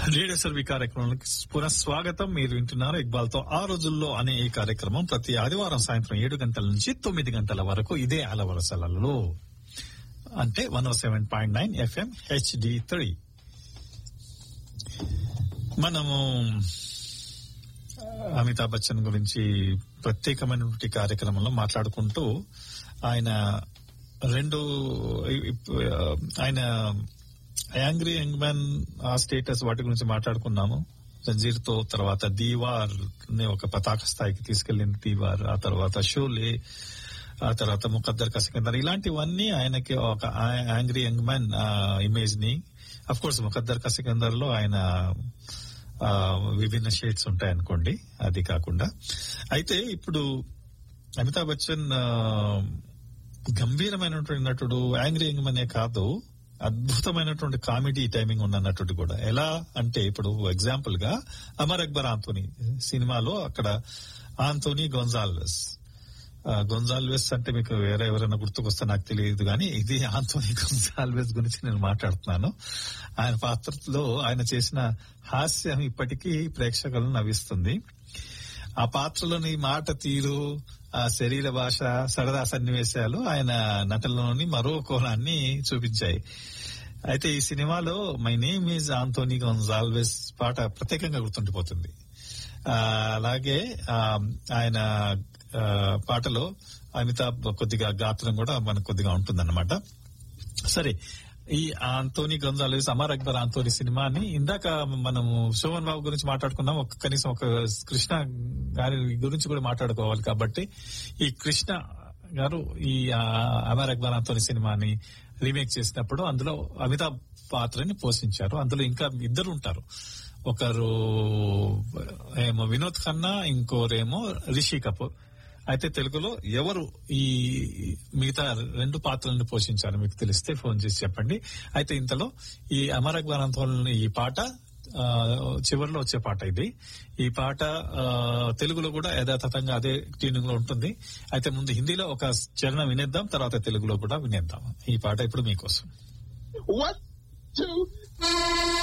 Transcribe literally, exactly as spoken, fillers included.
Radio సర్వీ కార్యక్రమానికి పునః స్వాగతం. మీరు వింటున్నారు ఇక్బాల్ తో ఆ రోజుల్లో అనే ఈ కార్యక్రమం ప్రతి ఆదివారం సాయంత్రం ఏడు గంటల నుంచి తొమ్మిది గంటల వరకు ఇదే అలవరసలలో, అంటే వన్ ఓ seven point nine FM HD three. మనము అమితాబ్ బచ్చన్ గురించి ప్రత్యేకమైనటువంటి కార్యక్రమంలో మాట్లాడుకుంటూ ఆయన రెండు ఆయన యాంగ్రీ యంగ్ మ్యాన్ ఆ స్టేటస్ వాటి గురించి మాట్లాడుకున్నాము. జంజీర్ తో తర్వాత దీవార్ ని ఒక పతాక స్థాయికి తీసుకెళ్లింది దీవార్, ఆ తర్వాత షోలే, ఆ తర్వాత ముఖద్దర్ కా సికందర్, ఇలాంటివన్నీ ఆయనకి ఒక యాంగ్రీ యంగ్ మ్యాన్ ఇమేజ్ ని, అఫ్ కోర్స్ ముఖద్దర్ కా సికందర్ లో ఆయన విభిన్న షేడ్స్ ఉంటాయనుకోండి, అది కాకుండా. అయితే ఇప్పుడు అమితాబ్ బచ్చన్ గంభీరమైనటువంటి నటుడు, యాంగ్రీ యంగ్ మ్యానే కాదు, అద్భుతమైనటువంటి కామెడీ టైమింగ్ ఉన్న నటుడు కూడా. ఎలా అంటే ఇప్పుడు ఎగ్జాంపుల్ గా అమర్ అక్బర్ ఆంటోనీ సినిమాలో అక్కడ ఆంటోనీ గొన్జాల్వెస్, గొన్జాల్వెస్ అంటే మీకు వేరే ఎవరైనా గుర్తుకొస్తే నాకు తెలియదు, కానీ ఇది ఆంటోనీ గొన్జాల్వెస్ గురించి నేను మాట్లాడుతున్నాను. ఆయన పాత్రలో ఆయన చేసిన హాస్యం ఇప్పటికీ ప్రేక్షకులను నవ్విస్తుంది. ఆ పాత్రలోని మాట తీరు, ఆ శరీర భాష, సరదా సన్నివేశాలు ఆయన నటనలోని మరో కోణాన్ని చూపించాయి. అయితే ఈ సినిమాలో మై నేమ్ ఈజ్ ఆంటోనీ గొన్జాల్వెస్ పాట ప్రత్యేకంగా గుర్తుండిపోతుంది. అలాగే ఆయన పాటలో అమితాబ్ కొద్దిగా గాత్రం కూడా మనకు కొద్దిగా ఉంటుందన్నమాట. సరే, ఈ ఆంటోనీ గొన్జాల్వెస్ అమర్ అక్బర్ ఆంటోనీ సినిమాని ఇందాక మనము శోభన్ బాబు గురించి మాట్లాడుకున్నాం, ఒక కనీసం ఒక కృష్ణ గారి గురించి కూడా మాట్లాడుకోవాలి. కాబట్టి ఈ కృష్ణ గారు ఈ అమర్ అక్బర్ ఆంటోనీ సినిమాని రీమేక్ చేసినప్పుడు అందులో అమితాబ్ పాత్రని పోషించారు. అందులో ఇంకా ఇద్దరు ఉంటారు, ఒకరు ఏమో వినోద్ ఖన్నా, ఇంకోరేమో రిషి కపూర్. అయితే తెలుగులో ఎవరు ఈ మిగతా రెండు పాత్రలను పోషించారు మీకు తెలిస్తే ఫోన్ చేసి చెప్పండి. అయితే ఇంతలో ఈ అమర్ అక్బర్ ఆంటోనీ ఈ పాట చివరిలో వచ్చే పాట ఇది. ఈ పాట తెలుగులో కూడా యథాతథంగా అదే ట్యూనింగ్ లో ఉంటుంది. అయితే ముందు హిందీలో ఒక చరణం వినేద్దాం, తర్వాత తెలుగులో కూడా వినేద్దాం. ఈ పాట ఇప్పుడు మీకోసం.